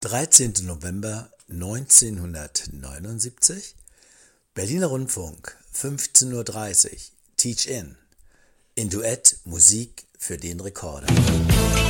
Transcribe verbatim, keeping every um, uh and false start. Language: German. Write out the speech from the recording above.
dreizehnten November neunzehnhundertneunundsiebzig, Berliner Rundfunk, fünfzehn Uhr dreißig, Teach-In, in Duett Musik für den Rekorder.